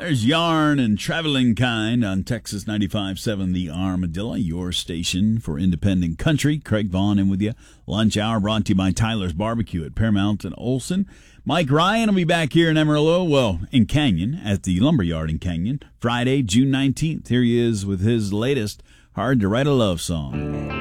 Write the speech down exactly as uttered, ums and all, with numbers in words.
There's Yarn and Traveling Kind on Texas ninety-five point seven The Armadillo, your station for independent country. Craig Vaughn in with you. Lunch hour brought to you by Tyler's Barbecue at Paramount and Olson. Mike Ryan will be back here in Amarillo, well, in Canyon, at the Lumberyard in Canyon, Friday, June nineteenth. Here he is with his latest Hard to Write a Love Song.